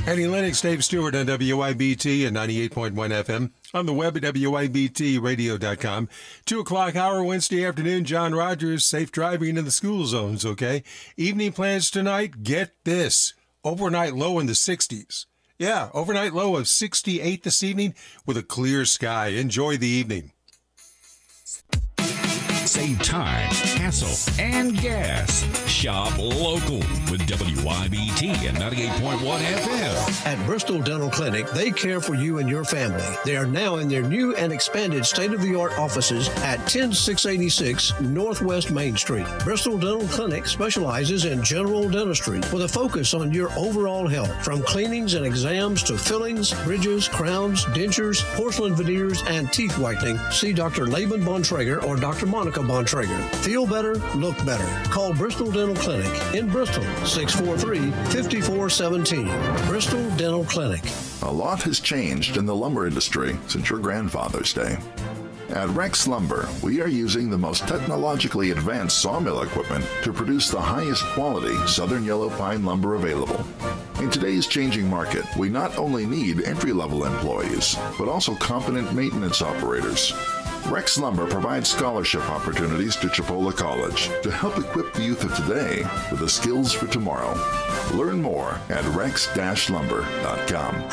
Eddie Lennox, Dave Stewart on WIBT and 98.1 FM. On the web at WIBTradio.com. 2 o'clock hour Wednesday afternoon, John Rogers, safe driving in the school zones, okay? Evening plans tonight, get this. Overnight low in the 60s. Yeah, overnight low of 68 this evening with a clear sky. Enjoy the evening. Save time, hassle, and gas. Shop local with WIBT and 98.1 FM. At Bristol Dental Clinic, they care for you and your family. They are now in their new and expanded state-of-the-art offices at 10686 Northwest Main Street. Bristol Dental Clinic specializes in general dentistry with a focus on your overall health, from cleanings and exams to fillings, bridges, crowns, dentures, porcelain veneers, and teeth whitening. See Dr. Laban Bontrager or Dr. Monica Bontrager. Feel better, look better. Call Bristol Dental Clinic in Bristol, 643-5417. Bristol Dental Clinic. A lot has changed in the lumber industry since your grandfather's day. At Rex Lumber, we are using the most technologically advanced sawmill equipment to produce the highest quality southern yellow pine lumber available. In today's changing market, we not only need entry-level employees, but also competent maintenance operators. Rex Lumber provides scholarship opportunities to Chipola College to help equip the youth of today with the skills for tomorrow. Learn more at rex-lumber.com.